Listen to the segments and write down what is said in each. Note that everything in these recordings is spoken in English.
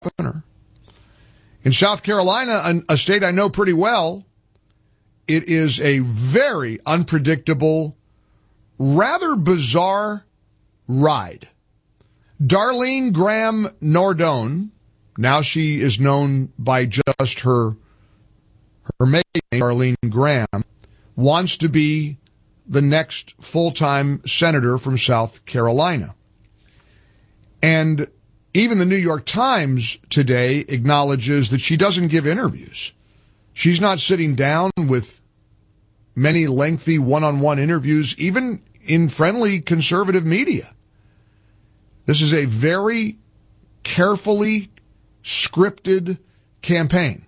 governor. In South Carolina, a state I know pretty well, it is a very unpredictable, rather bizarre ride. Darlene Graham Nardone, now she is known by just her maiden name, Darlene Graham, wants to be the next full-time senator from South Carolina. And even the New York Times today acknowledges that she doesn't give interviews. She's not sitting down with many lengthy one-on-one interviews, even in friendly conservative media. This is a very carefully scripted campaign.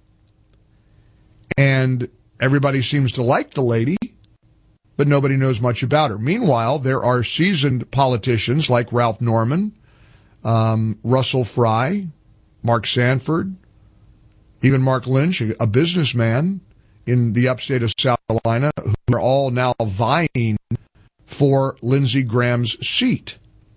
And everybody seems to like the lady, but nobody knows much about her. Meanwhile, there are seasoned politicians like Ralph Norman, Russell Fry, Mark Sanford, even Mark Lynch, a businessman in the upstate of South Carolina, who are all now vying for Lindsey Graham's seat.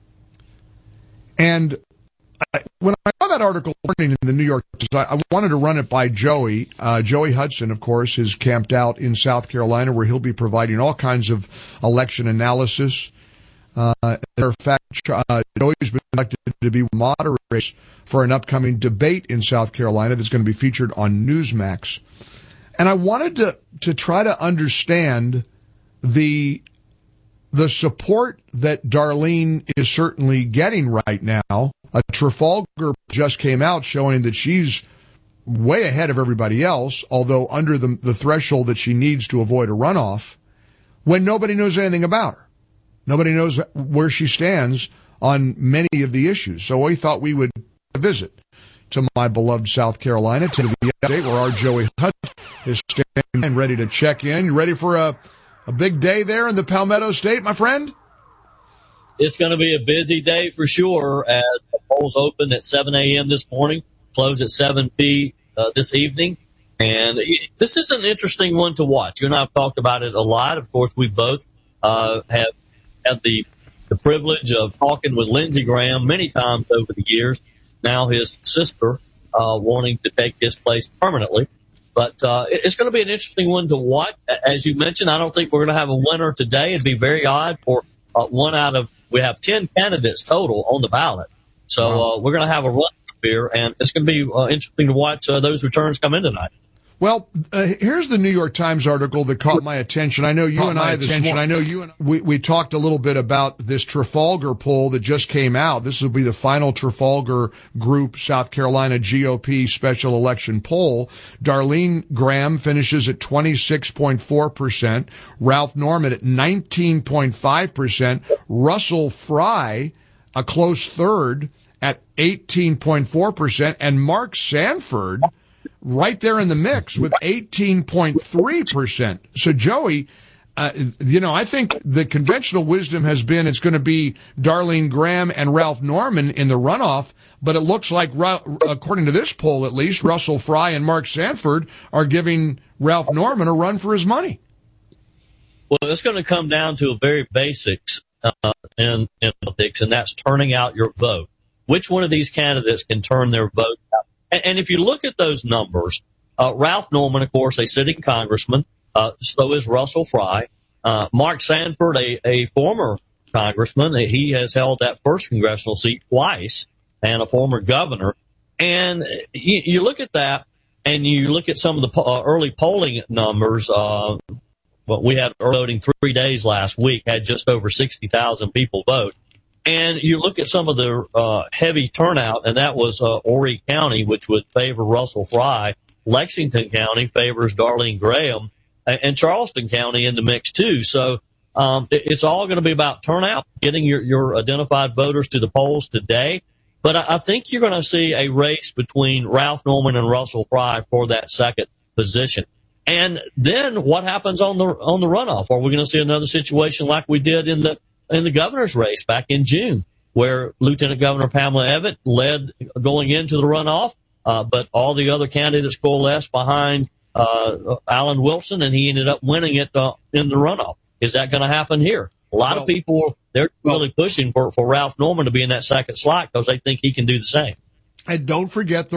And when I saw that article in the New York Times, I wanted to run it by Joey. Joey Hudson, of course, is camped out in South Carolina, where he'll be providing all kinds of election analysis. As a matter of fact, Joey's been elected to be moderator for an upcoming debate in South Carolina that's going to be featured on Newsmax. And I wanted to try to understand the support that Darlene is certainly getting right now. A Trafalgar just came out showing that she's way ahead of everybody else, although under the threshold that she needs to avoid a runoff, when nobody knows anything about her. Nobody knows where she stands on many of the issues. So we thought we would visit to my beloved South Carolina, to the update where our Joey Hudson is standing and ready to check in. You ready for a big day there in the Palmetto State, my friend? It's going to be a busy day for sure, as the polls open at 7 a.m. this morning, close at 7 p.m. This evening. And this is an interesting one to watch. You and I have talked about it a lot. Of course, we both have had the privilege of talking with Lindsey Graham many times over the years. Now his sister wanting to take his place permanently. But it's going to be an interesting one to watch. As you mentioned, I don't think we're going to have a winner today. It'd be very odd for we have 10 candidates total on the ballot. So we're going to have a run here, and it's going to be interesting to watch those returns come in tonight. Well, here's the New York Times article that caught my attention. I know you and I this morning, we talked a little bit about this Trafalgar poll that just came out. This will be the final Trafalgar Group South Carolina GOP special election poll. Darlene Graham finishes at 26.4%. Ralph Norman at 19.5%. Russell Fry, a close third, at 18.4%. And Mark Sanford, right there in the mix with 18.3%. So, Joey, I think the conventional wisdom has been it's going to be Darlene Graham and Ralph Norman in the runoff, but it looks like, according to this poll at least, Russell Fry and Mark Sanford are giving Ralph Norman a run for his money. Well, it's going to come down to a very basics in politics, and that's turning out your vote. Which one of these candidates can turn their vote out? And if you look at those numbers, Ralph Norman, of course, a sitting congressman, so is Russell Fry. Mark Sanford, a former congressman, he has held that first congressional seat twice, and a former governor. And you look at that, and you look at some of the early polling numbers. We had early voting 3 days last week, had just over 60,000 people vote. And you look at some of the heavy turnout, and that was Horry County, which would favor Russell Fry. Lexington County favors Darlene Graham, and Charleston County in the mix, too. So it's all going to be about turnout, getting your identified voters to the polls today. But I think you're going to see a race between Ralph Norman and Russell Fry for that second position. And then what happens on the runoff? Are we going to see another situation like we did in the governor's race back in June, where Lieutenant Governor Pamela Evatt led going into the runoff, but all the other candidates coalesced behind Alan Wilson, and he ended up winning it in the runoff. Is that going to happen here? A lot of people, they're really pushing for Ralph Norman to be in that second slot because they think he can do the same. And don't forget the